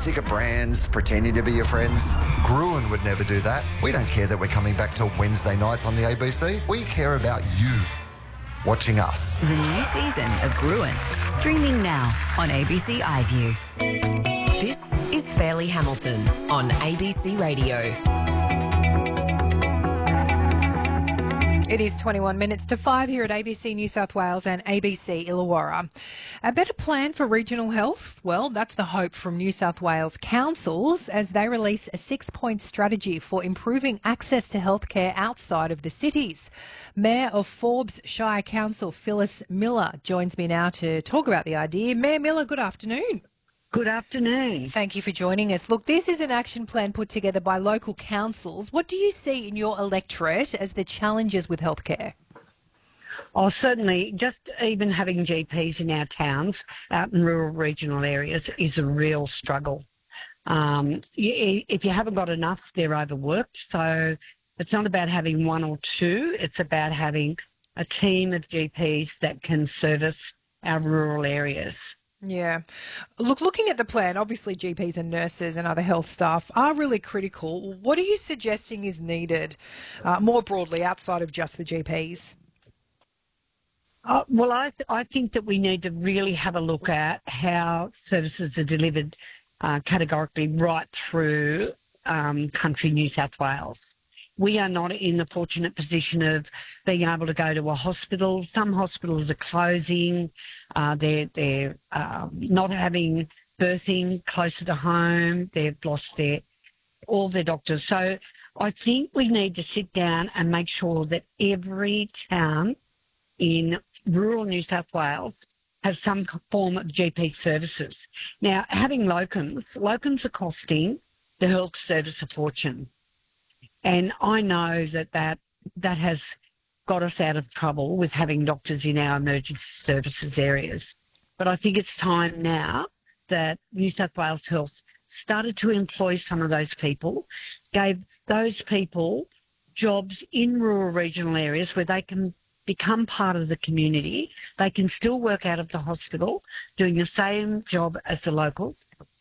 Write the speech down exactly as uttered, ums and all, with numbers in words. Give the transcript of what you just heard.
sick of brands pretending to be your friends? Gruen would never do that. We don't care that we're coming back to Wednesday nights on the A B C. We care about you watching us. The new season of Gruen, streaming now on A B C iView. This is Fairleigh Hamilton on A B C Radio. It is twenty-one minutes to five here at A B C New South Wales and A B C Illawarra. A better plan for regional health? Well, that's the hope from New South Wales councils as they release a six-point strategy for improving access to healthcare outside of the cities. Mayor of Forbes Shire Council, Phyllis Miller, joins me now to talk about the idea. Mayor Miller, good afternoon. Good afternoon. Thank you for joining us. Look, this is an action plan put together by local councils. What do you see in your electorate as the challenges with healthcare? Oh, certainly, just even having G Ps in our towns, out in rural regional areas, is a real struggle. Um, if you haven't got enough, they're overworked. So it's not about having one or two. It's about having a team of G Ps that can service our rural areas. Yeah. Look, looking at the plan, obviously G Ps and nurses and other health staff are really critical. What are you suggesting is needed uh, more broadly outside of just the G Ps? Uh, well, I, th- I think that we need to really have a look at how services are delivered uh, categorically right through um, country New South Wales. We are not in the fortunate position of being able to go to a hospital. Some hospitals are closing. Uh, they're they're um, not having birthing closer to home. They've lost their all their doctors. So I think we need to sit down and make sure that every town in rural New South Wales has some form of G P services. Now, having locums, locums are costing the health service a fortune. And I know that, that that has got us out of trouble with having doctors in our emergency services areas. But I think it's time now that New South Wales Health started to employ some of those people, gave those people jobs in rural regional areas where they can become part of the community. They can still work out of the hospital doing the same job as the locals,